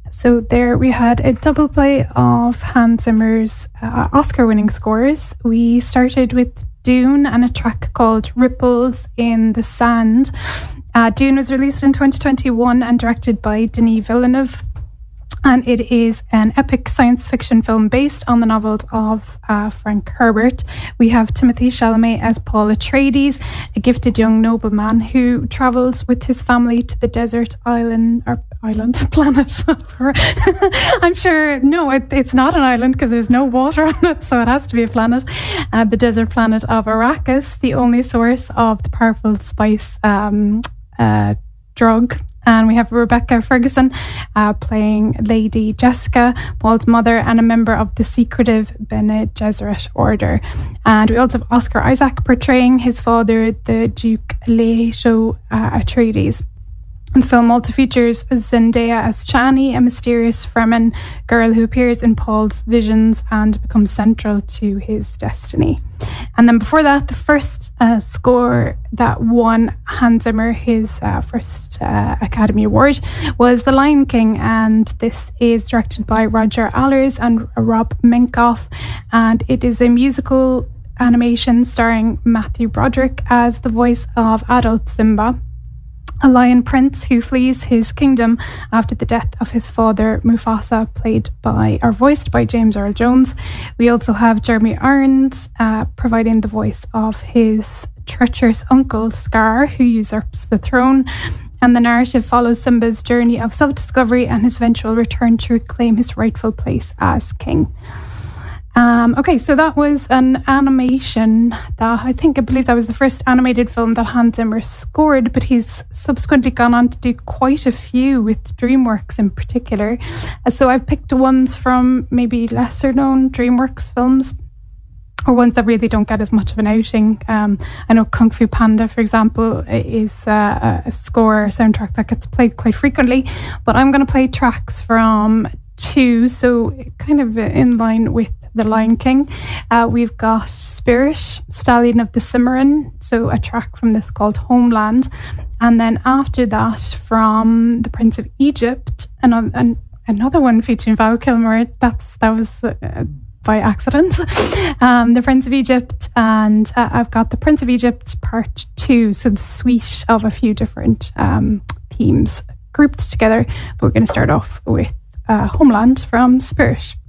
So there we had a double play of Hans Zimmer's Oscar-winning scores. We started with Dune and a track called Ripples in the Sand. Dune was released in 2021 and directed by Denis Villeneuve. And it is an epic science fiction film based on the novels of Frank Herbert. We have Timothée Chalamet as Paul Atreides, a gifted young nobleman who travels with his family to the desert planet. I'm sure, no, it's not an island because there's no water on it, so it has to be a planet. The desert planet of Arrakis, the only source of the powerful spice drug. And we have Rebecca Ferguson playing Lady Jessica, Paul's mother, and a member of the secretive Bene Gesserit order. And we also have Oscar Isaac portraying his father, the Duke Leto Atreides. And the film also features Zendaya as Chani, a mysterious Fremen girl who appears in Paul's visions and becomes central to his destiny. And then before that, the first score that won Hans Zimmer his first Academy Award was The Lion King, and this is directed by Roger Allers and Rob Minkoff, and it is a musical animation starring Matthew Broderick as the voice of adult Simba, a lion prince who flees his kingdom after the death of his father Mufasa, voiced by James Earl Jones. We also have Jeremy Irons providing the voice of his treacherous uncle Scar, who usurps the throne. And the narrative follows Simba's journey of self-discovery and his eventual return to reclaim his rightful place as king. Okay, so that was an animation that I believe that was the first animated film that Hans Zimmer scored, but he's subsequently gone on to do quite a few with DreamWorks in particular. So I've picked ones from maybe lesser known DreamWorks films, or ones that really don't get as much of an outing. I know Kung Fu Panda, for example, is a soundtrack that gets played quite frequently, but I'm going to play tracks from two, so kind of in line with The Lion King. We've got Spirit, Stallion of the Cimarron, so a track from this called Homeland. And then after that, from The Prince of Egypt, another one featuring Val Kilmer. That was by accident. The Prince of Egypt, and I've got The Prince of Egypt Part 2, so the suite of a few different themes grouped together. But we're going to start off with Homeland from Spirit.